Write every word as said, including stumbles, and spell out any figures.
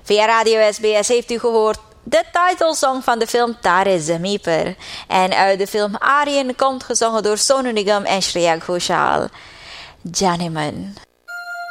Via Radio S B S heeft u gehoord de titelsong van de film Tare Zameen Par. En uit de film Aryan komt gezongen door Sonu Nigam en Shreya Ghoshal. Janeman.